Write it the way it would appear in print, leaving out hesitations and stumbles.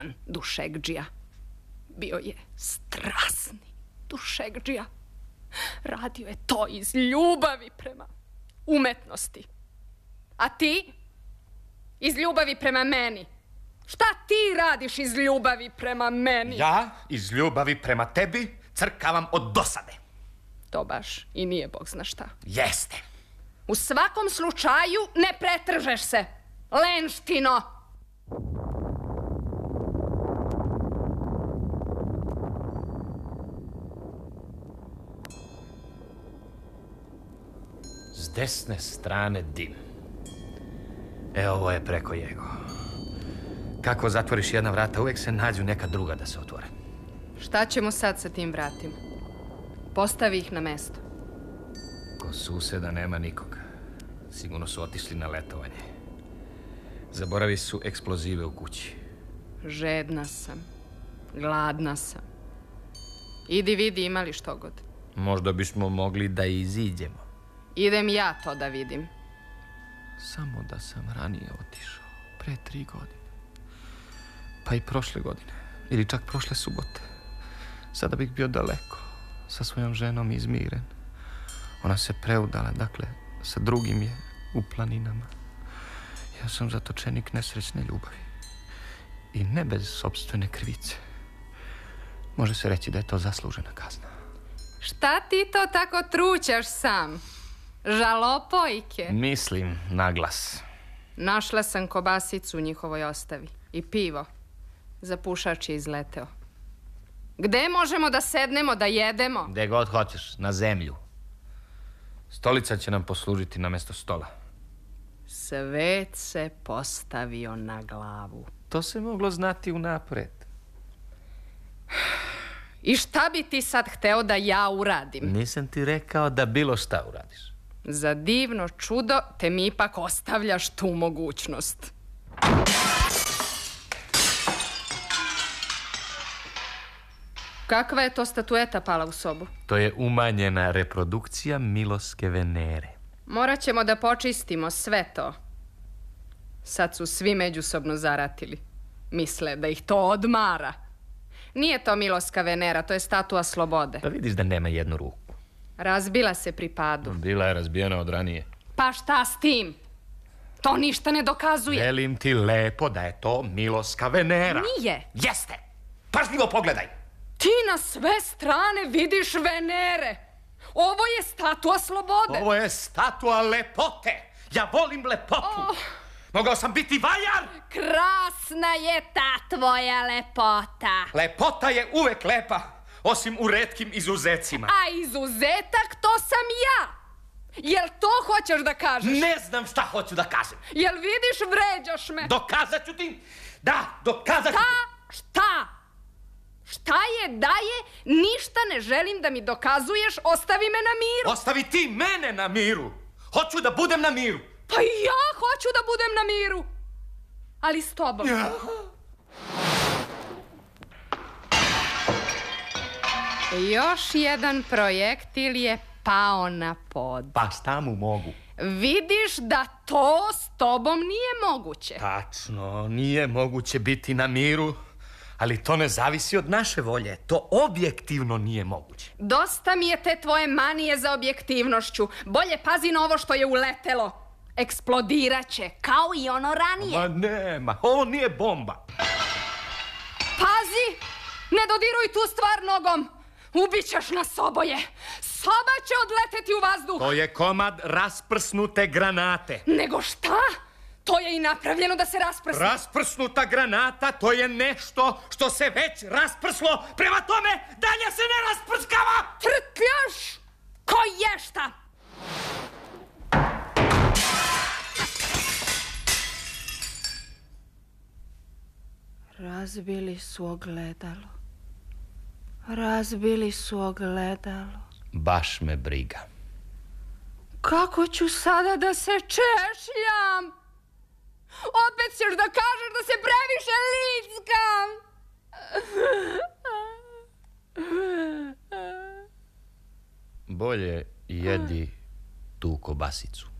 dušegdžija. Bio je strasni dušegdžija. Radio je to iz ljubavi prema umetnosti. A ti? Iz ljubavi prema meni. Šta ti radiš iz ljubavi prema meni? Ja iz ljubavi prema tebi crkavam od dosade. To baš i nije bog zna šta. Jeste. U svakom slučaju ne pretržeš se. Lenštino! S desne strane dim. Ovo je preko jego. Kako zatvoriš jedna vrata, uvijek se nađu neka druga da se otvore. Šta ćemo sad sa tim vratima? Postavi ih na mesto. Ko suseda nema nikoga. Sigurno su otišli na letovanje. Zaboravi su eksplozive u kući. Žedna sam. Gladna sam. Idi vidi ima li što god. Možda bismo mogli da iziđemo. Idem ja to da vidim. Samo da sam ranije otišao. Pre 3 godine. Pa i prošle godine. Ili čak prošle subote. Sada bih bio daleko. Sa svojom ženom izmiren. Ona se preudala, dakle, sa drugim je u planinama. Ja sam zatočenik nesrećne ljubavi. I ne bez sopstvene krivice. Može se reći da je to zaslužena kazna. Šta ti to tako trućaš sam? Žalopojke? Mislim na glas. Našla sam kobasicu u njihovoj ostavi. I pivo. Zapušač je izleteo. Gde možemo da sednemo, da jedemo? Gde god hoćeš, na zemlju. Stolica će nam poslužiti na mesto stola. Svet se postavio na glavu. To se moglo znati unapred. I šta bi ti sad hteo da ja uradim? Nisam ti rekao da bilo šta uradiš. Za divno čudo te mi ipak ostavljaš tu mogućnost. Kakva je to statueta pala u sobu? To je umanjena reprodukcija Miloske Venere. Morat ćemo da počistimo sve to. Sad su svi međusobno zaratili. Misle da ih to odmara. Nije to Miloska Venera, to je statua slobode. Pa vidiš da nema jednu ruku. Razbila se pri padu. Bila je razbijena od ranije. Pa šta s tim? To ništa ne dokazuje. Velim ti lepo da je to Miloska Venera. Nije. Jeste. Pažljivo pogledaj. Ti na sve strane vidiš Venere. Ovo je statua slobode. Ovo je statua lepote. Ja volim lepotu. Mogao sam biti vajar. Krasna je ta tvoja lepota. Lepota je uvek lepa, osim u retkim izuzecima. A izuzetak to sam ja. Jel to hoćeš da kažeš? Ne znam šta hoću da kažem. Jel vidiš, vređaš me? Dokazat ću ti. Da, dokazat ću ti. Šta? Šta je da je? Ništa ne želim da mi dokazuješ. Ostavi me na miru. Ostavi ti mene na miru. Hoću da budem na miru. Pa i ja hoću da budem na miru. Ali s tobom. Ja. Još jedan projektil je pao na pod. Pa šta mu mogu? Vidiš da to s tobom nije moguće. Tačno, nije moguće biti na miru, ali to ne zavisi od naše volje. To objektivno nije moguće. Dosta mi je te tvoje manije za objektivnošću. Bolje pazi na ovo što je uletelo. Eksplodirat će, kao i ono ranije. Ma nema, ovo nije bomba. Pazi, ne dodiruj tu stvar nogom. Ubićeš nas oboje. Soba će odleteti u vazduh. To je komad rasprsnute granate. Nego šta? To je i napravljeno da se rasprsne. Rasprsnuta granata, to je nešto što se već rasprslo. Prema tome, dalje se ne rasprskava. Trtljaš ko ješta. Razbili su ogledalo. Razbili su ogledalo. Baš me briga. Kako ću sada da se češljam? Opet ćeš da kažeš da se previše lickam. Bolje jedi tu kobasicu.